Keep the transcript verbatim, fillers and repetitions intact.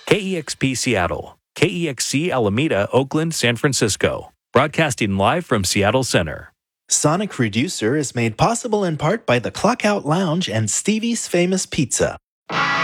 K E X P Seattle, K E X C Alameda, Oakland, San Francisco. Broadcasting live from Seattle Center. Sonic Reducer is made possible in part by the Clockout Lounge and Stevie's Famous Pizza.